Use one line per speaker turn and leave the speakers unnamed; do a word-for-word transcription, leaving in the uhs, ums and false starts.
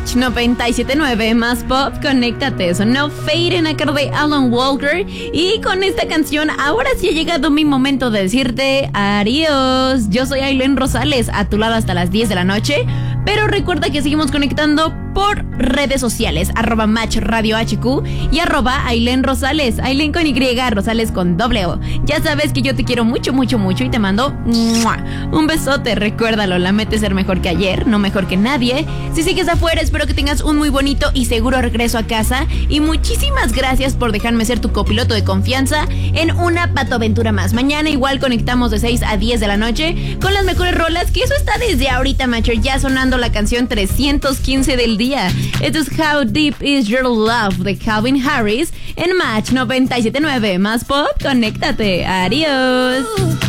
Match noventa y siete punto nueve más pop, conéctate. Sonó Fade en a cargo de Alan Walker. Y con esta canción, ahora sí ha llegado mi momento de decirte adiós. Yo soy Ailén Rosales, a tu lado hasta las diez de la noche. Pero recuerda que seguimos conectando por redes sociales, arroba Match Radio H Q y arroba Ailén Rosales, Ailén con Y, Rosales con doble O. Ya sabes que yo te quiero mucho, mucho, mucho y te mando ¡mua! Un besote. Recuérdalo, la meta es ser mejor que ayer, no mejor que nadie. Si sigues afuera, espero que tengas un muy bonito y seguro regreso a casa. Y muchísimas gracias por dejarme ser tu copiloto de confianza en una patoaventura más. Mañana igual conectamos de seis a diez de la noche con las mejores rolas, que eso está desde ahorita, Macho, ya sonando la canción trescientos quince del día. Esto es How Deep Is Your Love de Calvin Harris en Match noventa y siete punto nueve más pop, conéctate. Adiós.